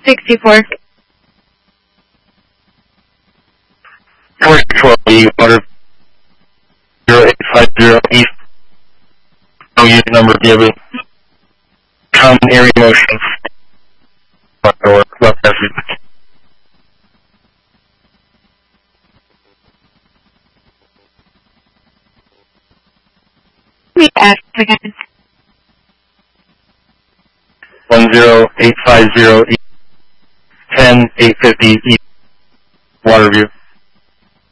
64. 464E, Water 0850 East. No unit number given. Common area motion. Or left passage. Repeat that again. 10850 East. 10850 East. Waterview.